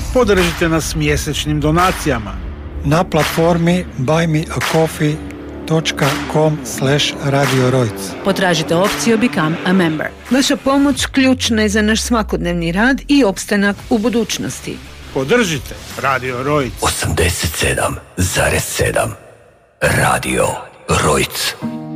Podržite nas mjesečnim donacijama na platformi buymeacoffee.com/Radio Rojc. Potražite opciju Become a Member. Vaša pomoć ključna je za naš svakodnevni rad i opstanak u budućnosti. Podržite Radio Rojc. 87,7 Radio Rojc.